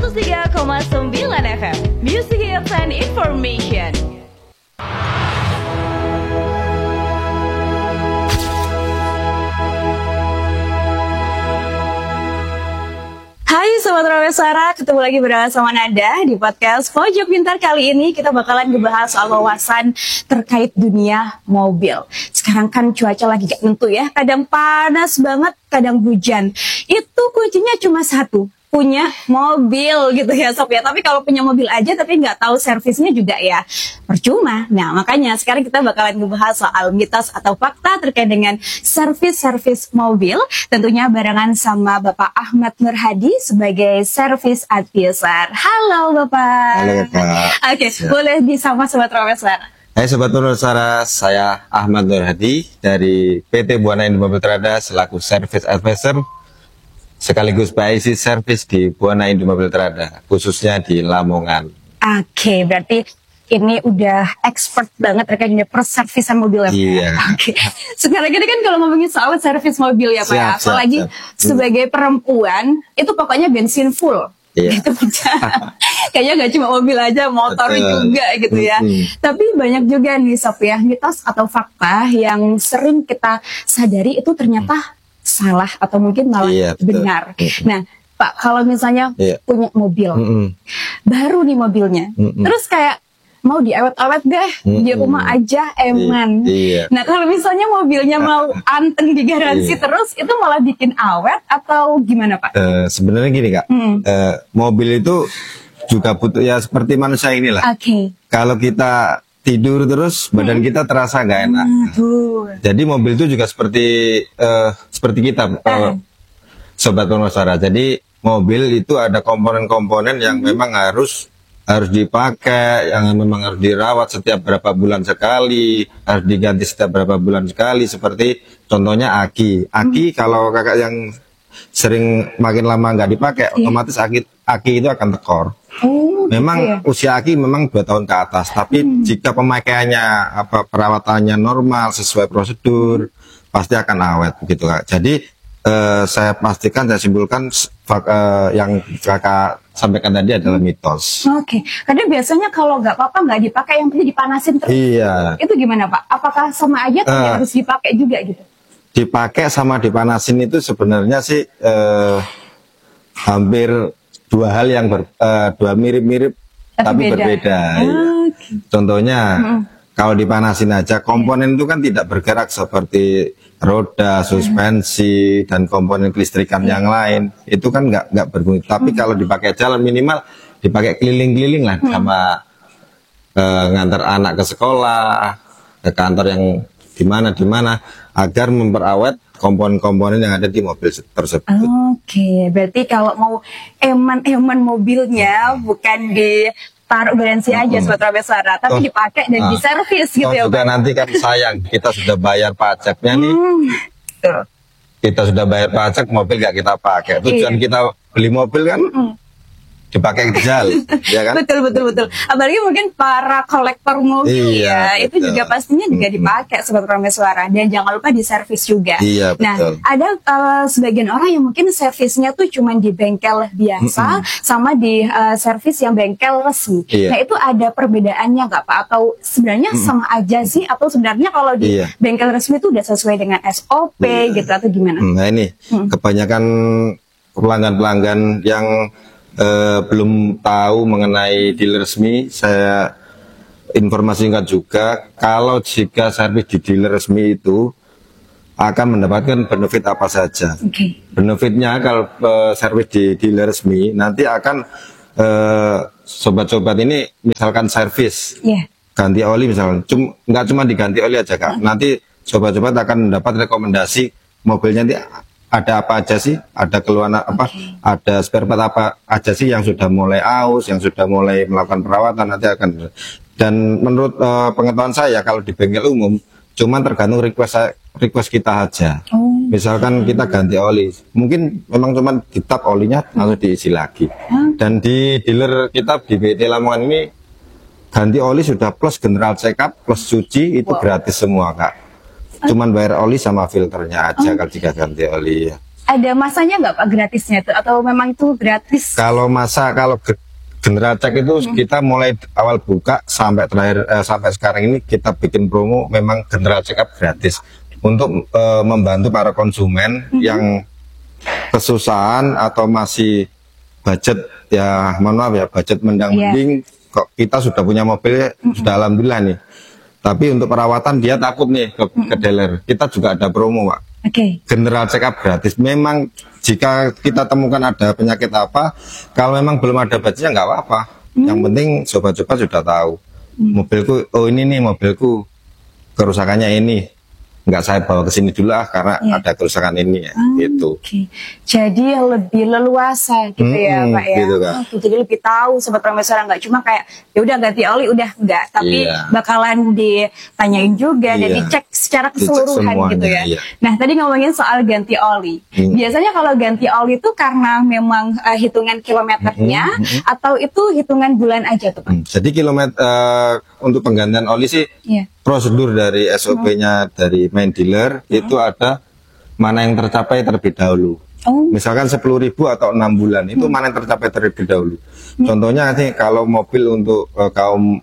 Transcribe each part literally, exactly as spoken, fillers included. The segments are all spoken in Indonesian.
seratus tiga koma sembilan F M Music Hits and Information. Hai Sobat Rawesara, ketemu lagi bersama Nada di podcast Pojok Pintar. Kali ini kita bakalan ngebahas soal wawasan terkait dunia mobil. Sekarang kan cuaca lagi gak tentu ya, kadang panas banget, kadang hujan. Itu kuncinya cuma satu, punya mobil gitu ya Sob ya. Tapi kalau punya mobil aja tapi nggak tahu servisnya juga ya percuma. Nah makanya sekarang kita bakalan ngebahas soal mitos atau fakta terkait dengan servis-servis mobil. Tentunya barengan sama Bapak Ahmad Nur Hadi sebagai service advisor. Halo Bapak. Halo Kak. Oke, okay, boleh disama Sobat Rawesara. Hai Sobat Rawesara, saya Ahmad Nur Hadi dari P T Buana Indo Mobil Trada selaku service advisor sekaligus P I C service di Buana Indo Mobil Trada, khususnya di Lamongan. Oke, okay, berarti ini udah expert banget terkait dengan perservisan mobil ya Pak? Iya. Oke, okay. Sekarang ini kan kalau ngomongin soal servis mobil ya Pak, siap, apalagi siap, siap. Sebagai perempuan, itu pokoknya bensin full. Iya. Gitu, kayaknya gak cuma mobil aja, motor Betul. juga gitu ya. Mm-hmm. Tapi banyak juga nih Sob ya, mitos atau fakta yang sering kita sadari itu ternyata mm. salah atau mungkin malah iya, benar. Mm-hmm. Nah, Pak, kalau misalnya yeah. punya mobil, mm-hmm. baru nih mobilnya, mm-hmm. terus kayak mau diawet-awet deh, mm-hmm. di rumah aja eman. Yeah. Nah, kalau misalnya mobilnya mau anteng digaransi yeah. terus, itu malah bikin awet atau gimana Pak? Uh, sebenarnya gini Kak, mm. uh, mobil itu juga butuh ya seperti manusia inilah. Oke. Okay. Kalau kita tidur terus badan hmm. kita terasa nggak enak. Hmm, Jadi mobil itu juga seperti uh, seperti kita uh, Sobat Rawesara. Jadi mobil itu ada komponen-komponen yang hmm. memang harus harus dipakai, yang memang harus dirawat setiap berapa bulan sekali, harus diganti setiap berapa bulan sekali. Seperti contohnya aki. Aki hmm. kalau kakak yang sering makin lama nggak dipakai, yeah. otomatis aki aki itu akan tekor. Oh, memang gitu ya? Usia aki memang dua tahun ke atas, tapi hmm. jika pemakaiannya apa perawatannya normal sesuai prosedur hmm. pasti akan awet begitu Kak. Jadi eh, saya pastikan saya simpulkan eh, yang kakak sampaikan tadi adalah mitos. Oke, okay. Karena biasanya kalau nggak apa-apa nggak dipakai, yang penting dipanasin terus. Iya. Itu gimana Pak? Apakah sama aja tapi uh, harus dipakai juga gitu? Dipakai sama dipanasin itu sebenarnya sih eh, hampir dua hal yang ber, uh, dua mirip-mirip tapi, tapi beda. berbeda. Ah, ya. okay. Contohnya hmm. kalau dipanasin aja komponen itu kan tidak bergerak seperti roda, suspensi dan komponen kelistrikan hmm. yang lain itu kan nggak nggak berfungsi. Tapi hmm. kalau dipakai jalan minimal dipakai keliling-keliling lah hmm. sama uh, ngantar anak ke sekolah, ke kantor yang di mana di mana agar memperawet komponen-komponen yang ada di mobil tersebut. Oke, okay. Berarti kalau mau eman-eman mobilnya bukan ditaruh garansi aja mm-hmm. Sobat Rawesara, tapi oh, dipakai dan nah. diservis gitu oh, ya. Juga nanti kan sayang kita sudah bayar pajaknya nih. Hmm. Kita sudah bayar pajak, mobil gak kita pakai. Tujuan iya. kita beli mobil kan mm-hmm. dipakai ke jalan, ya kan? Betul betul betul. Apalagi mungkin para kolektor mobil iya, ya, betul. Itu juga pastinya juga dipakai Sobat Rawesara, dan jangan lupa diservis juga. Iya, nah, betul. ada uh, sebagian orang yang mungkin servisnya tuh cuma di bengkel biasa, mm-hmm. sama di uh, servis yang bengkel resmi. Iya. Nah, itu ada perbedaannya nggak Pak? Atau sebenarnya mm-hmm. sama aja sih? Atau sebenarnya kalau di iya. bengkel resmi itu udah sesuai dengan S O P iya. gitu atau gimana? Nah ini mm-hmm. kebanyakan pelanggan-pelanggan yang Uh, belum tahu mengenai dealer resmi, saya informasikan juga kalau jika servis di dealer resmi itu akan mendapatkan benefit apa saja. Okay. Benefitnya kalau uh, servis di dealer resmi nanti akan uh, sobat-sobat ini misalkan servis yeah. ganti oli misalkan, Cum, nggak cuma diganti oli aja Kak, huh? Nanti sobat-sobat akan mendapat rekomendasi mobilnya nanti ada apa aja sih, ada keluhan apa, okay. ada spare part apa aja sih yang sudah mulai aus, yang sudah mulai melakukan perawatan nanti akan. Dan menurut uh, pengetahuan saya kalau di bengkel umum cuman tergantung request request kita aja. Oh. Misalkan kita ganti oli, mungkin memang cuman ditap olinya lalu diisi lagi. Hmm. Dan di dealer kita di B T Lamongan ini ganti oli sudah plus general check up plus cuci itu wow. gratis semua Kak. Cuman bayar oli sama filternya aja oh. kalau jika ganti oli ya. ada masanya nggak Pak gratisnya itu atau memang itu gratis? Kalau masa kalau ge- general check itu hmm. kita mulai awal buka sampai terakhir eh, sampai sekarang ini kita bikin promo memang general check up gratis untuk eh, membantu para konsumen hmm. yang kesusahan atau masih budget ya mohon maaf ya budget mendang-mending yeah. kok kita sudah punya mobil hmm. sudah alhamdulillah nih. Tapi untuk perawatan dia takut nih ke, hmm. ke dealer. Kita juga ada promo Pak. Oke. Okay. General check up gratis. Memang jika kita temukan ada penyakit apa, kalau memang belum ada budgetnya nggak apa-apa. Hmm. Yang penting sobat-sobat sudah tahu. Hmm. Mobilku, oh ini nih mobilku kerusakannya ini. Nggak saya bawa ke sini dulu lah karena yeah. ada kerusakan ini ya, hmm, gitu. Okay. Jadi lebih leluasa gitu hmm, ya Pak ya. Gitu, kan. Oh, jadi lebih tahu sobat Prameswara, nggak cuma kayak ya udah ganti oli udah nggak, tapi yeah. bakalan ditanyain juga yeah. dan dicek secara keseluruhan semuanya, gitu ya. Yeah. Nah tadi ngomongin soal ganti oli. Hmm. Biasanya kalau ganti oli itu karena memang uh, hitungan kilometernya hmm, hmm, hmm. atau itu hitungan bulan aja tuh Pak? Hmm. Jadi kilometer uh, untuk penggantian oli sih. Yeah. Prosedur dari S O P-nya hmm. dari main dealer hmm. itu ada mana yang tercapai terlebih dahulu. Oh. Misalkan sepuluh ribu atau enam bulan itu hmm. mana yang tercapai terlebih dahulu. Hmm. Contohnya nanti kalau mobil untuk uh, kaum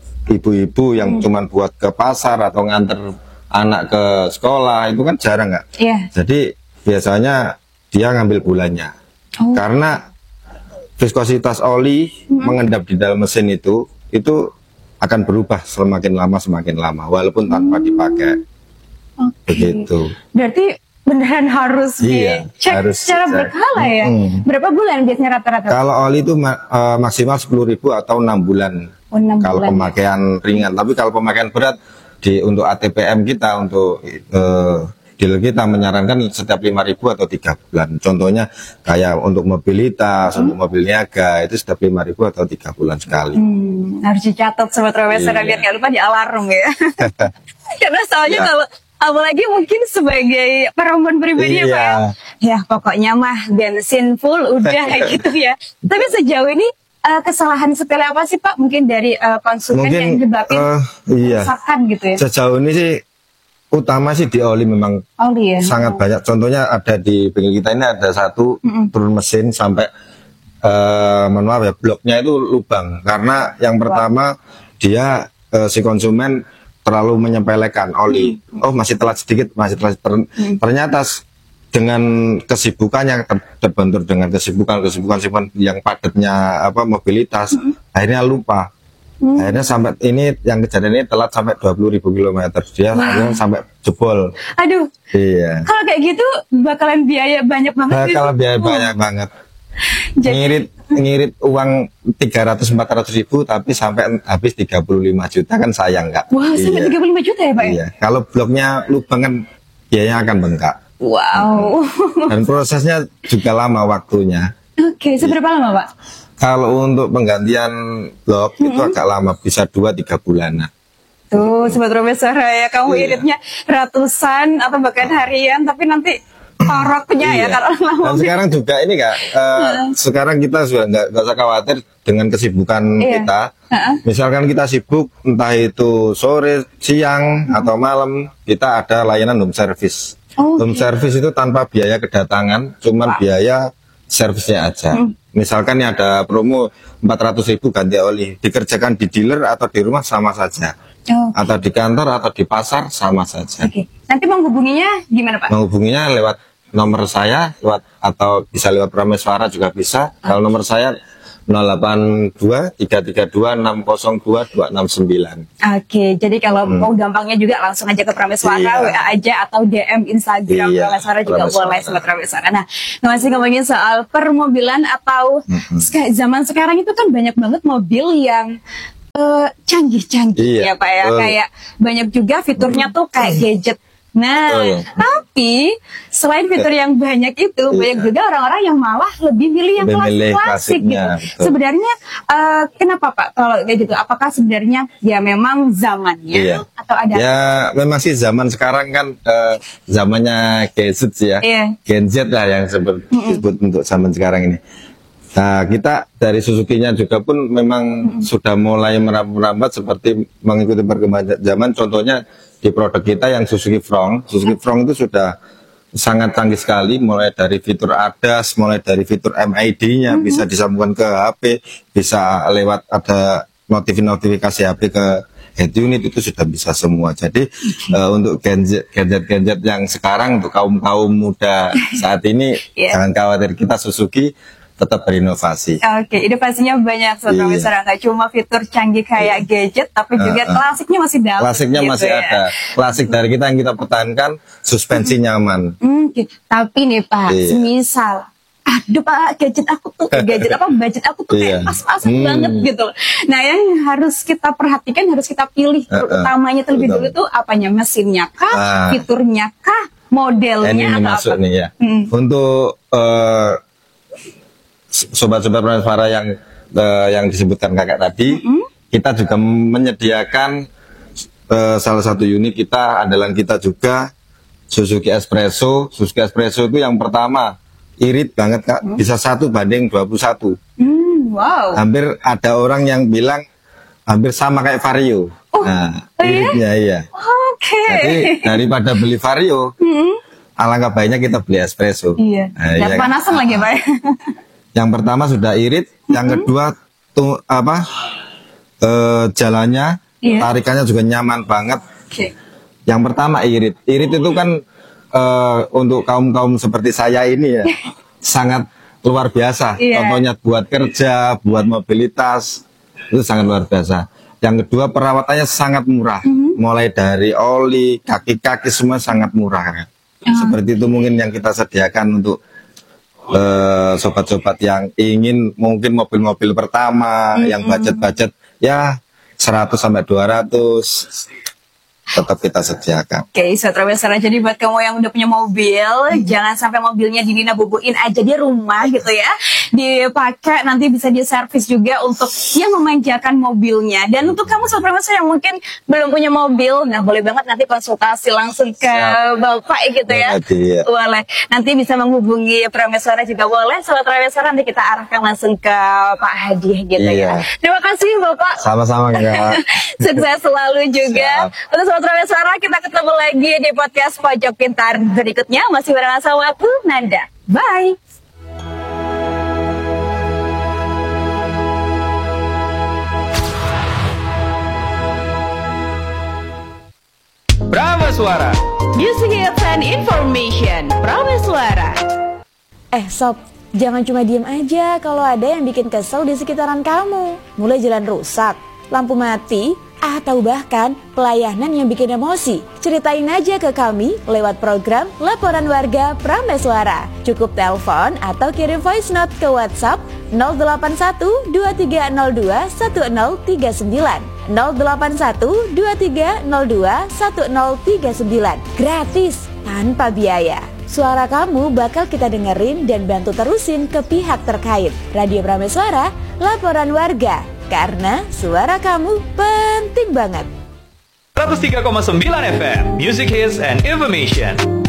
ibu-ibu yang hmm. cuma buat ke pasar atau nganter anak ke sekolah itu kan jarang nggak? Yeah. Jadi biasanya dia ngambil bulannya. Oh. Karena viskositas oli hmm. mengendap di dalam mesin itu itu akan berubah semakin lama semakin lama walaupun tanpa hmm. dipakai. Okay. Begitu. Berarti beneran harus iya, dicek harus secara berkala ya. Hmm. Berapa bulan biasanya rata-rata? Kalau oli itu uh, maksimal sepuluh ribu atau enam bulan. Oh, enam kalau bulan pemakaian ya. ringan, tapi kalau pemakaian berat di untuk A T P M kita untuk uh, dealer kita menyarankan setiap lima ribu atau tiga bulan. Contohnya kayak untuk mobilitas, hmm. untuk mobil niaga itu setiap lima ribu atau tiga bulan sekali. Hmm, harus dicatat sobat Prameswara biar nggak lupa di alarm ya. Karena soalnya ya. kalau apalagi mungkin sebagai perempuan pribadi iya. ya Pak ya. Ya pokoknya mah bensin full udah kayak gitu ya. Tapi sejauh ini uh, kesalahan sepele apa sih Pak? Mungkin dari uh, konsumen mungkin, yang menyebabkan uh, iya. kerusakan gitu ya. Sejauh ini sih utama sih di oli memang oli, ya? sangat oh. banyak. Contohnya ada di bengkel kita ini ada satu mm-hmm. turun mesin sampai uh, mohon maaf ya bloknya itu lubang karena yang pertama wow. dia uh, si konsumen terlalu menyepelekan oli. Mm-hmm. Oh masih telat sedikit, masih telat. Ter mm-hmm. Ternyata dengan kesibukannya ter terbentur dengan kesibukan kesibukan kesibukan yang padatnya apa mobilitas mm-hmm. akhirnya lupa. Hmm. Akhirnya sampai ini yang kejadian ini telat sampai dua puluh ribu kilometer dia akhirnya sampai jebol. Aduh. Iya. Kalau kayak gitu bakalan biaya banyak banget. Bakalan biaya oh. banyak banget. Jadi, ngirit ngirit uang tiga ratus sampai empat ratus ribu tapi sampai habis tiga puluh lima juta kan sayang nggak? Wah, sampai iya. tiga puluh lima juta ya Pak? Iya. Kalau bloknya lubang kan biayanya akan bengkak. Wow. Dan prosesnya juga lama waktunya. Oke, okay, seberapa lama Pak? Kalau untuk penggantian blok hmm. itu agak lama, bisa dua tiga bulanan. Tuh, sobat Prameswara ya, kamu yeah. iritnya ratusan atau bahkan harian, tapi nanti paroknya ya kalau lama. Dan sekarang juga ini kak, uh, uh. sekarang kita sudah nggak usah khawatir dengan kesibukan yeah. kita. Uh -uh. Misalkan kita sibuk, entah itu sore, siang uh. atau malam, kita ada layanan home service. Oh, home okay. service itu tanpa biaya kedatangan, cuman wow. biaya servisnya aja. Hmm. Misalkan ini ada promo empat ratus ribu ganti oli, dikerjakan di dealer atau di rumah sama saja. Oh, okay. Atau di kantor atau di pasar sama saja. Oke. Okay. Nanti menghubunginya gimana Pak? Menghubunginya lewat nomor saya, lewat atau bisa lewat Prameswara juga bisa. Okay. Kalau nomor saya nol delapan dua tiga tiga dua enam nol dua dua enam sembilan. Oke, okay, jadi kalau hmm. mau gampangnya juga langsung aja ke Prameswara, iya. W A aja atau D M Instagram iya, Prameswara juga Prameswara. Boleh sobat Prameswara. Nah, masih ngomongin soal permobilan atau hmm. zaman sekarang itu kan banyak banget mobil yang canggih-canggih uh, iya. ya Pak ya, uh. kayak banyak juga fiturnya tuh kayak gadget. Nah, oh, iya. tapi selain fitur yang banyak itu, iya. banyak juga orang-orang yang malah lebih milih yang klasik-klasik gitu. Betul. Sebenarnya uh, kenapa Pak kalau kayak gitu? Apakah sebenarnya ya memang zamannya iya. atau ada? Ya memang sih zaman sekarang kan uh, zamannya gadget sih ya, iya. Gen Z lah yang sebut, mm -mm. sebut untuk zaman sekarang ini. Nah kita dari Suzuki-nya juga pun memang mm-hmm. sudah mulai merambat seperti mengikuti perkembangan zaman. Contohnya di produk kita yang Suzuki Front, Suzuki Front itu sudah sangat canggih sekali, mulai dari fitur A D A S, mulai dari fitur M I D-nya, mm-hmm. bisa disambungkan ke H P, bisa lewat ada notifikasi H P ke head unit, itu sudah bisa semua. Jadi uh, untuk gadget-gadget yang sekarang, untuk kaum-kaum muda saat ini, yeah. jangan khawatir, kita Suzuki tetap berinovasi. Oke, okay, inovasinya banyak Sobat Wisara, nggak cuma fitur canggih kayak gadget, tapi juga uh, uh. klasiknya masih dalam. Klasiknya gitu masih ya. Ada. Klasik dari kita yang kita pertahankan, suspensi hmm. nyaman. Hmm, okay. Tapi nih Pak, iya. semisal, aduh Pak, gadget aku tuh, gadget apa, budget aku tuh kayak pas-pasan hmm. banget gitu. Nah, yang harus kita perhatikan, harus kita pilih, uh, uh. utamanya terlebih Betul. dulu tuh apanya, mesinnya kah, uh. fiturnya kah, modelnya ini atau masuk apa? Nih ya. Hmm. Untuk uh, sobat-sobat Prameswara yang uh, yang disebutkan kakak tadi, mm-hmm. kita juga menyediakan uh, salah satu unit kita, andalan kita juga, Suzuki Espresso. Suzuki Espresso itu yang pertama irit banget kak, mm-hmm. bisa satu banding dua puluh satu. Mm, wow. Hampir ada orang yang bilang hampir sama kayak Vario. Oh, nah, oh iritnya iya. Oke. Okay. Jadi daripada beli Vario, mm-hmm. alangkah baiknya kita beli Espresso. Iya. Nah, ya, panasan kan? Lagi Pak. Yang pertama sudah irit, mm-hmm. yang kedua tuh apa e, jalannya, yeah. tarikannya juga nyaman banget. Okay. Yang pertama irit, irit itu kan e, untuk kaum kaum seperti saya ini ya sangat luar biasa. Yeah. Contohnya buat kerja, buat mobilitas itu sangat luar biasa. Yang kedua perawatannya sangat murah, mm-hmm. mulai dari oli, kaki-kaki semua sangat murah. Kan? Uh. Seperti itu mungkin yang kita sediakan untuk Uh, sobat-sobat yang ingin mungkin mobil-mobil pertama, mm-hmm. yang budget-budget ya seratus sampai dua ratus tetap kita sediakan. Oke, okay, Sobat Wisara, jadi buat kamu yang udah punya mobil, hmm. jangan sampai mobilnya dinina bubuin aja di rumah gitu ya. Dipakai, nanti bisa diservis juga untuk yang memanjakan mobilnya. Dan untuk kamu Sobat Wisara yang mungkin belum punya mobil, nah boleh banget nanti konsultasi langsung ke Siap. Bapak gitu ya. Iya. Boleh. Nanti bisa menghubungi Prameswara juga boleh. Sobat Wisara, nanti kita arahkan langsung ke Pak Hadi gitu iya. ya. Terima kasih Bapak. Sama-sama Kak. Sukses selalu juga. Siap. Untuk Sobat Prameswara, kita ketemu lagi di podcast Pojok Pintar berikutnya. Masih bareng sama aku, Nanda. Bye. Prameswara, Music Hits and Information. Prameswara. Eh Sob, jangan cuma diem aja kalau ada yang bikin kesel di sekitaran kamu. Mulai jalan rusak, lampu mati, atau bahkan pelayanan yang bikin emosi. Ceritain aja ke kami lewat program Laporan Warga Prameswara. Cukup telepon atau kirim voice note ke WhatsApp nol delapan satu dua tiga nol dua satu nol tiga sembilan nol delapan satu dua tiga nol dua satu nol tiga sembilan. Gratis, tanpa biaya. Suara kamu bakal kita dengerin dan bantu terusin ke pihak terkait. Radio Prameswara, Laporan Warga. Karena suara kamu penting banget. seratus tiga koma sembilan F M, Music Hits and Information.